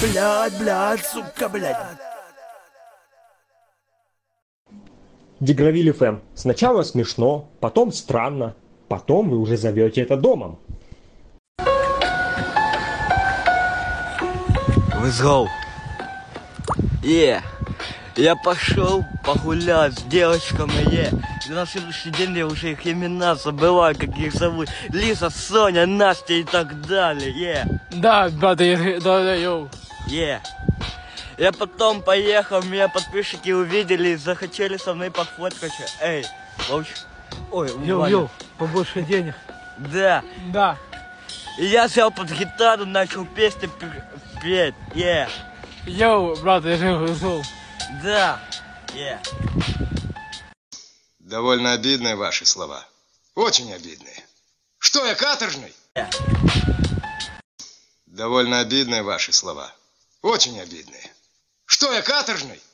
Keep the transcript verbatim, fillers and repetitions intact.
Блядь, блядь, сука, блядь. Дегравиль эф эм. Сначала смешно, потом странно, потом вы уже зовете это домом. Let's go. Yeah. Я пошел погулять с девочками, yeah. И на следующий день я уже их имена забываю, как их зовут. Лиза, Соня, Настя и так далее, yeah. Да, брат, я, да, да, йоу. Yeah. Я потом поехал, меня подписчики увидели и захотели со мной пофоткаться. Эй, лучше. Ой, Йоу, йоу, побольше денег. Да. Да. И я сел под гитару, начал песни петь, yeah. Йоу, брат, я же ушел. Да, yeah. Довольно обидные ваши слова. Очень обидные. Что, я каторжный? Yeah. Довольно обидные ваши слова. Очень обидные. Что, я каторжный?